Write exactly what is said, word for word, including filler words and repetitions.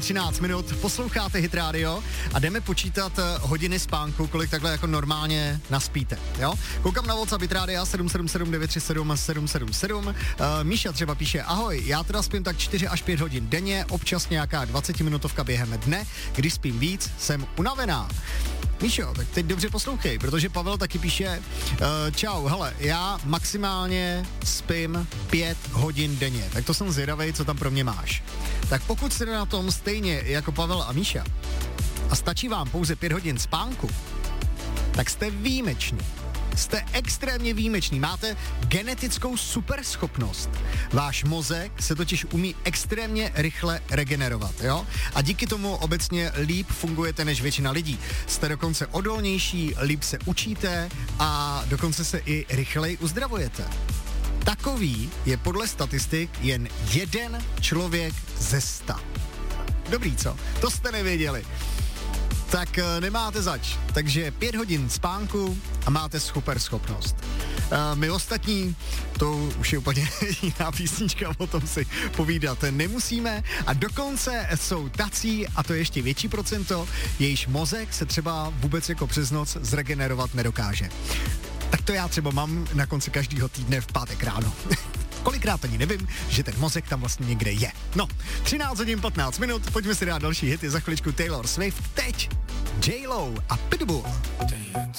třináct minut, posloucháte Hit Radio a jdeme počítat hodiny spánku, kolik takhle jako normálně naspíte, jo? Koukám na WhatsApp Hit Radio sedm sedm sedm devět tři sedm sedm sedm sedm. Uh, Míša třeba píše, ahoj, já teda spím tak čtyři až pět hodin denně, občas nějaká dvacetiminutovka během dne, když spím víc, jsem unavená. Míšo, tak teď dobře poslouchej, protože Pavel taky píše, uh, čau, hele, já maximálně spím pět hodin denně, tak to jsem zvědavej, co tam pro mě máš. Tak pokud jste na tom stejně jako Pavel a Míša a stačí vám pouze pět hodin spánku, tak jste výjimeční. Jste extrémně výjimečný, máte genetickou superschopnost. Váš mozek se totiž umí extrémně rychle regenerovat, jo? A díky tomu obecně líp fungujete než většina lidí. Jste dokonce odolnější, líp se učíte a dokonce se i rychleji uzdravujete. Takový je podle statistik jen jeden člověk ze sta. Dobrý, co? To jste nevěděli. Tak nemáte zač. Takže pět hodin spánku a máte super schopnost. Uh, my ostatní, to už je úplně jiná písnička, o tom si povídat nemusíme. A dokonce jsou tací, a to je ještě větší procento, jejíž mozek se třeba vůbec jako přes noc zregenerovat nedokáže. Tak to já třeba mám na konci každého týdne v pátek ráno. Kolikrát ani nevím, že ten mozek tam vlastně někde je. No, třináct hodin patnáct minut, pojďme si dát další hity, za chviličku Taylor Swift, teď J-Lo a Pitbull.